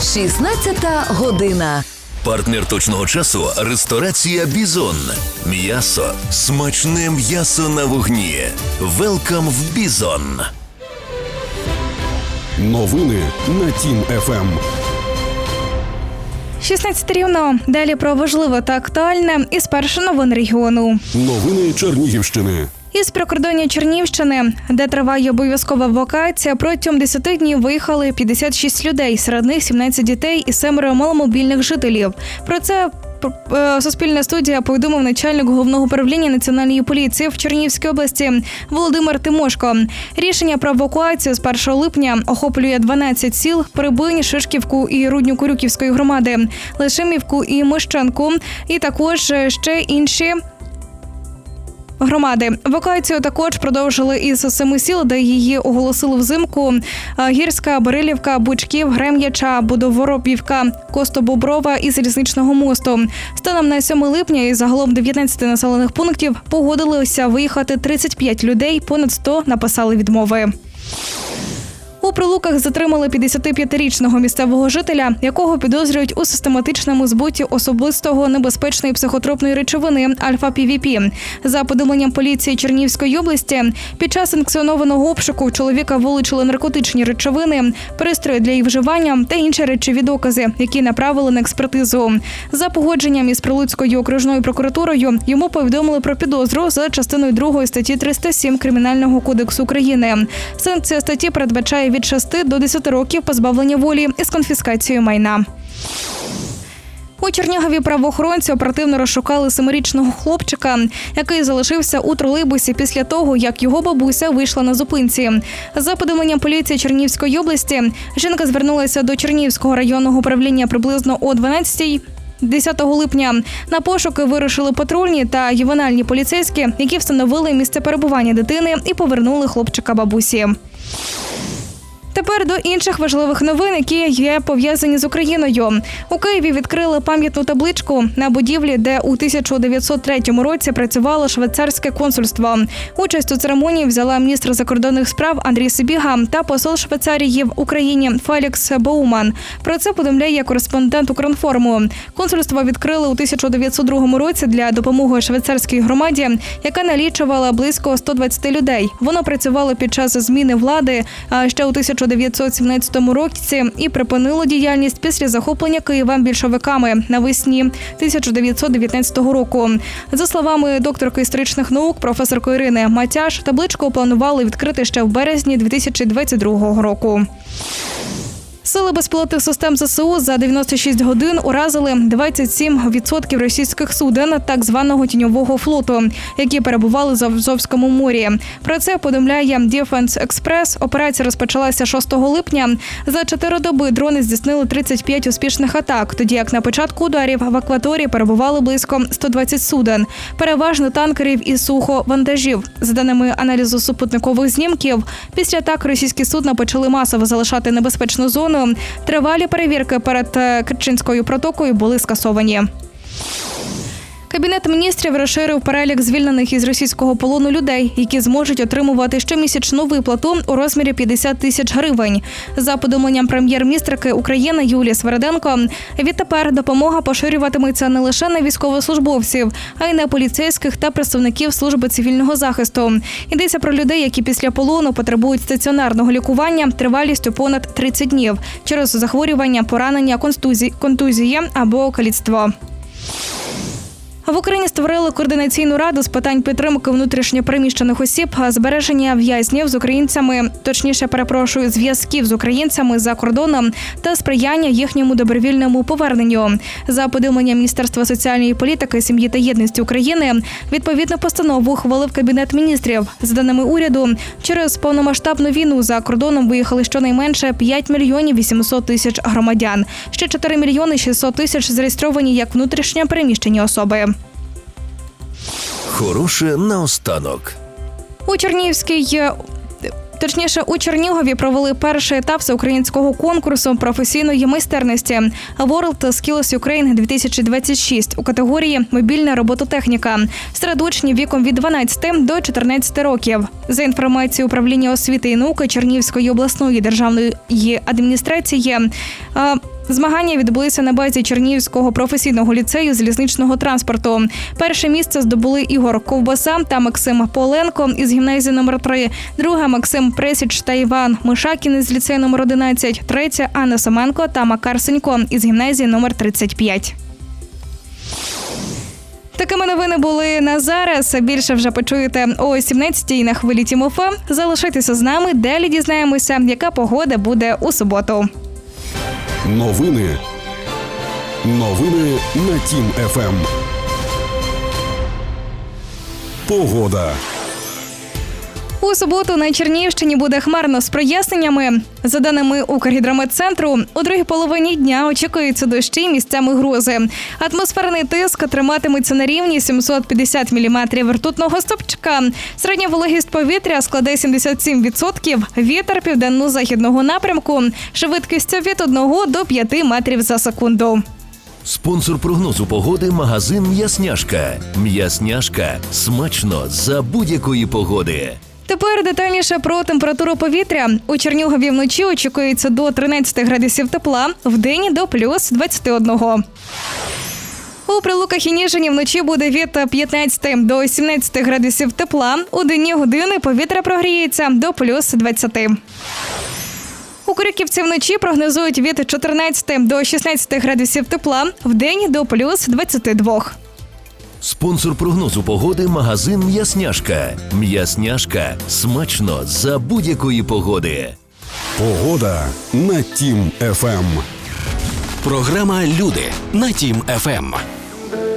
16 година. Партнер точного часу – ресторація «Бізон». М'ясо. Смачне м'ясо на вогні. Велкам в «Бізон». Новини на Тім ФМ. 16 рівно. Далі про важливе та актуальне із перших новин регіону. Новини Чернігівщини. Із прикордоння Чернігівщини, де триває обов'язкова евакуація, протягом 10 днів виїхали 56 людей, серед них 17 дітей і 7 маломобільних жителів. Про це Суспільна студія повідомив начальник Головного управління Національної поліції в Чернігівській області Володимир Тимошко. Рішення про евакуацію з 1 липня охоплює 12 сіл – Прибинь, Шишківку і Рудню-Курюківської громади, Лишимівку і Мощенку, і також ще інші громади. Евакуацію також продовжили із 7 сіл, де її оголосили взимку: Гірська, Борилівка, Бучків, Грем'яча, Будоворобівка, Костобоброва і Залізничного мосту. Станом на 7 липня із загалом 19 населених пунктів погодилися виїхати 35 людей, понад 100 написали відмови. У Прилуках затримали 55-річного місцевого жителя, якого підозрюють у систематичному збуті особистого небезпечної психотропної речовини альфа-ПВП. За повідомленням поліції Чернігівської області, під час санкціонованого обшуку в чоловіка вилучили наркотичні речовини, пристрої для їх вживання та інші речові докази, які направили на експертизу. За погодженням із Прилуцькою окружною прокуратурою йому повідомили про підозру за частиною 2 статті 307 Кримінального кодексу України. Санкція статті передбачає від 6 до 10 років позбавлення волі із конфіскацією майна. У Чернігові правоохоронці оперативно розшукали 7-річного хлопчика, який залишився у тролейбусі після того, як його бабуся вийшла на зупинці. За повідомленням поліції Чернігівської області, жінка звернулася до Чернігівського районного управління приблизно о 12-й. 10 липня на пошуки вирушили патрульні та ювенальні поліцейські, які встановили місце перебування дитини і повернули хлопчика бабусі. Тепер до інших важливих новин, які є пов'язані з Україною. У Києві відкрили пам'ятну табличку на будівлі, де у 1903 році працювало швейцарське консульство. Участь у церемонії взяла міністр закордонних справ Андрій Сибіга та посол Швейцарії в Україні Фелікс Боуман. Про це повідомляє кореспондент Укрінформу. Консульство відкрили у 1902 році для допомоги швейцарській громаді, яка налічувала близько 120 людей. Воно працювало під час зміни влади ще у 1917 році і припинило діяльність після захоплення Києва більшовиками навесні 1919 року. За словами докторки історичних наук професорки Ірини Матяш, табличку планували відкрити ще в березні 2022 року. Сили безпілотних систем ЗСУ за 96 годин уразили 27% російських суден так званого тіньового флоту, які перебували в Азовському морі. Про це повідомляє Defense Express. Операція розпочалася 6 липня. За 4 доби дрони здійснили 35 успішних атак, тоді як на початку ударів в акваторії перебували близько 120 суден, переважно танкерів і суховантажів. За даними аналізу супутникових знімків, після атак російські судна почали масово залишати небезпечну зону. Тривалі перевірки перед Керченською протокою були скасовані. Кабінет міністрів розширив перелік звільнених із російського полону людей, які зможуть отримувати щомісячну виплату у розмірі 50 тисяч гривень. За повідомленням прем'єр-міністерки України Юлії Свериденко, відтепер допомога поширюватиметься не лише на військовослужбовців, а й на поліцейських та представників служби цивільного захисту. Йдеться про людей, які після полону потребують стаціонарного лікування тривалістю понад 30 днів через захворювання, поранення, контузії або каліцтво. В Україні створили координаційну раду з питань підтримки внутрішньо переміщених осіб, збереження в'язнів з українцями, зв'язків з українцями за кордоном та сприяння їхньому добровільному поверненню. За повідомленням Міністерства соціальної політики, сім'ї та єдності України, відповідну постанову ухвалив Кабінет міністрів. За даними уряду, через повномасштабну війну за кордоном виїхали щонайменше 5 мільйонів 800 тисяч громадян. Ще 4 мільйони 600 тисяч зареєстровані як внутрішньо переміщені особи. Хороше наостанок. У Чернігові провели перший етап всеукраїнського конкурсу професійної майстерності World Skills Ukraine 2026 у категорії «Мобільна робототехніка» серед учнів віком від 12 до 14 років. За інформацією Управління освіти і науки Чернігівської обласної державної адміністрації, Змагання відбулися на базі Чернігівського професійного ліцею залізничного транспорту. Перше місце здобули Ігор Ковбаса та Максим Поленко із гімназії номер 3. Друге – Максим Пресіч та Іван Мишакін із ліцею номер 11. Третє – Анна Семенко та Макар Сенько із гімназії номер 35. Такими новини були на зараз. Більше вже почуєте о 17-й на хвилі Тім ФМ. Залишайтеся з нами, далі дізнаємося, яка погода буде у суботу. Новини на Тім ФМ. Погода. У суботу на Чернігівщині буде хмарно з проясненнями. За даними Укргідрометцентру, у другій половині дня очікуються дощі, місцями грози. Атмосферний тиск триматиметься на рівні 750 міліметрів ртутного стовпчика. Середня вологість повітря складе 77%, вітер південно-західного напрямку, швидкістю від 1 до 5 метрів за секунду. Спонсор прогнозу погоди – магазин «М'ясняшка». «М'ясняшка» – смачно за будь-якої погоди. Тепер детальніше про температуру повітря. У Чернігові вночі очікується до 13 градусів тепла, вдень до плюс 21. У Прилуках і Ніжині вночі буде від 15 до 17 градусів тепла, у денні години повітря прогріється до плюс 20. У Крюківці вночі прогнозують від 14 до 16 градусів тепла, вдень до плюс 22. Спонсор прогнозу погоди – магазин «М'ясняшка». «М'ясняшка» – смачно за будь-якої погоди. Погода на Тім ФМ. Програма «Люди» на Тім ФМ.